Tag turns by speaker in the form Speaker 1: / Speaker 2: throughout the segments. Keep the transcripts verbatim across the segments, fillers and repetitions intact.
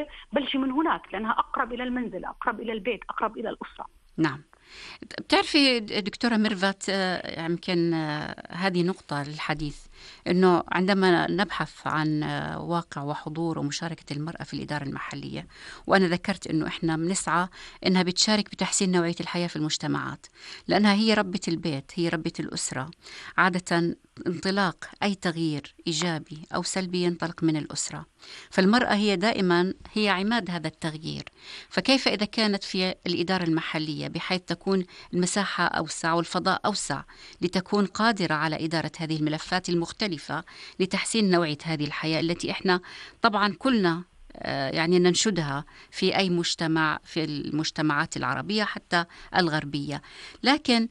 Speaker 1: بلشي من هناك لأنها أقرب إلى المنزل، أقرب إلى البيت، أقرب إلى الأسرة.
Speaker 2: نعم. بتعرفي دكتورة ميرفت، يمكن هذه نقطة للحديث، أنه عندما نبحث عن واقع وحضور ومشاركة المرأة في الإدارة المحلية، وأنا ذكرت أنه إحنا بنسعى أنها بتشارك بتحسين نوعية الحياة في المجتمعات، لأنها هي ربة البيت، هي ربة الأسرة. عادة انطلاق أي تغيير إيجابي أو سلبي ينطلق من الأسرة، فالمرأة هي دائما هي عماد هذا التغيير. فكيف إذا كانت في الإدارة المحلية بحيث تكون المساحة أوسع والفضاء أوسع لتكون قادرة على إدارة هذه الملفات المختلفة لتحسين نوعية هذه الحياة التي إحنا طبعا كلنا يعني ننشدها في أي مجتمع، في المجتمعات العربية حتى الغربية. لكن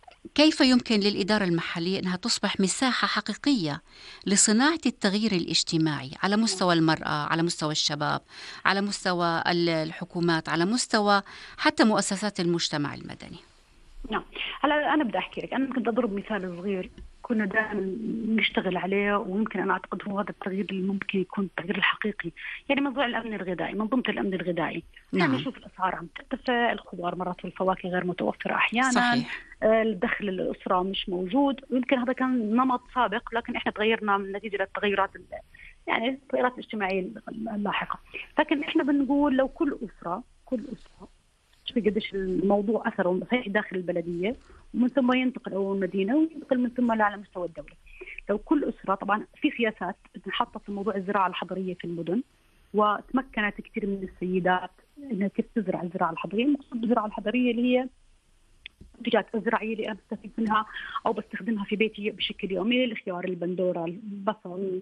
Speaker 2: كيف يمكن للإدارة المحلية أنها تصبح مساحة حقيقية لصناعة التغيير الاجتماعي على مستوى المرأة، على مستوى الشباب، على مستوى الحكومات، على مستوى حتى مؤسسات المجتمع المدني؟
Speaker 1: نعم، هلا أنا بدي أحكي لك، أنا كنت أضرب مثال صغير كنا دائما نشتغل عليه، ويمكن أنا أعتقد هو هذا التغيير اللي ممكن يكون التغيير الحقيقي. يعني موضوع الأمن الغذائي، منظومة الأمن الغذائي،
Speaker 2: نعم.
Speaker 1: يعني نشوف الأسعار عم ترتفع، الخضار مرات والفواكه غير متوفرة أحيانا.
Speaker 2: صحيح.
Speaker 1: الدخل الأسرة مش موجود، ويمكن هذا كان نمط سابق لكن إحنا تغيرنا من نتيجة للتغيرات يعني التغيرات الاجتماعية اللاحقة. لكن إحنا بنقول لو كل أسرة كل أسرة شوفي قديش الموضوع أثره صحيح داخل البلدية ومن ثم ينتقل أو المدينة وينتقل من ثم على مستوى الدولة. لو كل أسرة طبعا في سياسات انحطت في موضوع الزراعة الحضرية في المدن، وتمكنت كثير من السيدات انها كيف تزرع الزراعة الحضرية. المقصود بالزراعة الحضرية اللي هي المنتجات الزراعية اللي أنا بستفيد منها أو بستخدمها في بيتي بشكل يومي، الخيار، البندورة، البصل،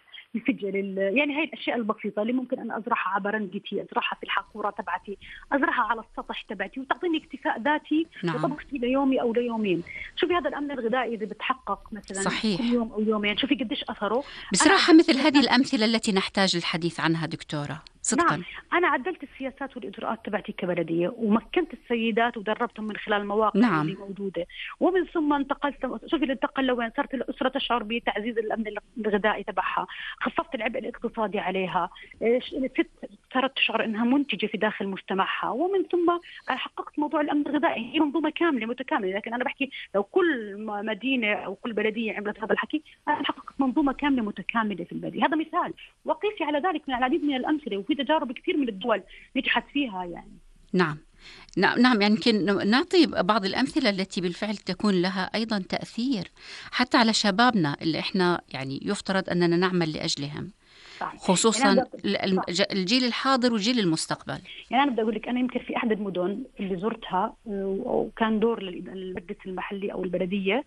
Speaker 1: الفجل، يعني هاي الأشياء البسيطة اللي ممكن أنا أزرعها على برندتي، أزرعها في الحقورة تبعتي، أزرعها على السطح تبعتي وتعطيني اكتفاء ذاتي.
Speaker 2: نعم.
Speaker 1: وطبختي ليومي أو ليومين. شوفي هذا الأمن الغذائي إذا بتحقق مثلا
Speaker 2: صحيح.
Speaker 1: كل يوم أو يومين، شوفي قديش أثره.
Speaker 2: بصراحة مثل هذه الأمثلة التي نحتاج الحديث عنها دكتورة صدقا.
Speaker 1: نعم، أنا عدلت السياسات والإجراءات تبعتي كبلدية ومكنت السيدات ودربتهم من خلال المواقع
Speaker 2: نعم.
Speaker 1: اللي موجودة، ومن ثم انتقلت. شوفي الانتقال لوين صارت الأسرة تشعر بتعزيز الأمن الغذائي تبعها، خففت العبء الاقتصادي عليها، الست صارت تشعر أنها منتجة في داخل مجتمعها، ومن ثم حققت موضوع الأمن الغذائي. هي منظومة كاملة متكاملة. لكن أنا بحكي لو كل مدينة أو كل بلدية عملت هذا الحكي أنا حققت منظومة كاملة متكاملة في البلدية. هذا مثال، وقيسي على ذلك من العديد من الأمثلة، وفي تجارب كثير من الدول نجحت فيها يعني.
Speaker 2: نعم نعم، يعني يمكن نعطي بعض الأمثلة التي بالفعل تكون لها أيضا تأثير حتى على شبابنا اللي إحنا يعني يفترض أننا نعمل لأجلهم. صحيح. خصوصا يعني الجيل الحاضر وجيل المستقبل.
Speaker 1: يعني أنا بدي أقول لك، أنا يمكن في أحد المدن اللي زرتها وكان دور للمجلس المحلي أو البلدية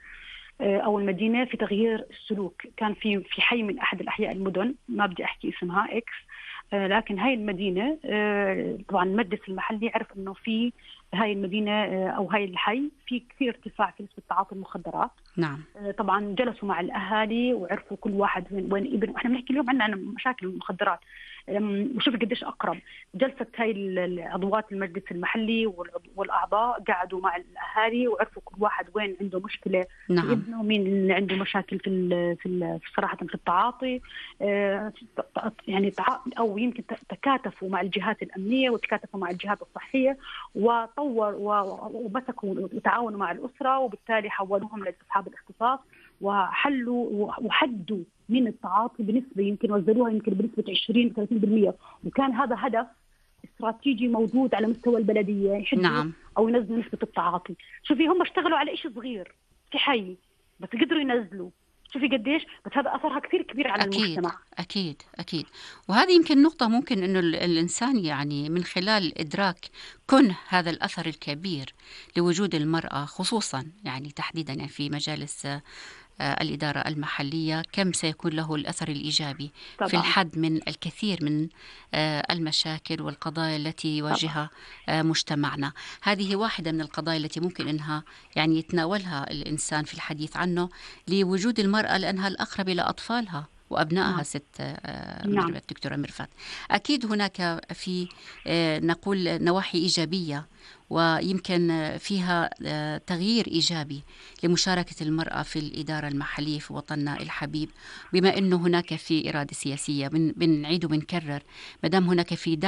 Speaker 1: أو المدينة في تغيير السلوك. كان في في حي من أحد الأحياء المدن، ما بدي أحكي اسمها إكس، لكن هاي المدينة طبعا المجلس المحلي عرف إنه في هاي المدينة أو هاي الحي في كثير ارتفاع في نسبة تعاطي المخدرات.
Speaker 2: نعم.
Speaker 1: طبعا جلسوا مع الأهالي وعرفوا كل واحد وين وين ابن. وإحنا بنحكي اليوم عندنا مشاكل المخدرات، وشوف قديش أقرب. جلسة هاي عضوات المجلس المحلي والأعضاء قعدوا مع الأهالي وعرفوا كل واحد وين عنده مشكلة.
Speaker 2: نعم.
Speaker 1: في ابنه، مين اللي عنده مشاكل في ال في, ال في صراحة في التعاطي، يعني أو يمكن تكاتفوا مع الجهات الأمنية وتكاتفوا مع الجهات الصحية وطور ومسكوا وتعاونوا مع الأسرة، وبالتالي حولوهم لأصحاب الاختصاص وحلوا وحدوا من التعاطي بنسبة يمكن وزنوها يمكن بنسبة عشرين ثلاثين بالمئة. وكان هذا هدف استراتيجي موجود على مستوى البلدية، يحدوا
Speaker 2: نعم.
Speaker 1: أو ينزلوا نسبة التعاطي. شوفي هم اشتغلوا على إشي صغير في حي بس قدروا ينزلوا. شوفي قديش، بس هذا أثرها كثير كبير على
Speaker 2: أكيد.
Speaker 1: المجتمع.
Speaker 2: أكيد أكيد. وهذه يمكن نقطة ممكن إنه الإنسان يعني من خلال إدراك كن هذا الأثر الكبير لوجود المرأة، خصوصا يعني تحديدا يعني في مجالس الإدارة المحلية، كم سيكون له الأثر الإيجابي طبعا في الحد من الكثير من المشاكل والقضايا التي يواجهها طبعا مجتمعنا. هذه واحدة من القضايا التي ممكن إنها يعني يتناولها الإنسان في الحديث عنه لوجود المرأة، لأنها الأقرب إلى أطفالها وأبنائها. نعم. ست نعم. دكتورة ميرفت، أكيد هناك في نقول نواحي إيجابية ويمكن فيها تغيير إيجابي لمشاركة المرأة في الإدارة المحلية في وطننا الحبيب، بما أنه هناك في إرادة سياسية. بنعيد وبنكرر، مدام هناك في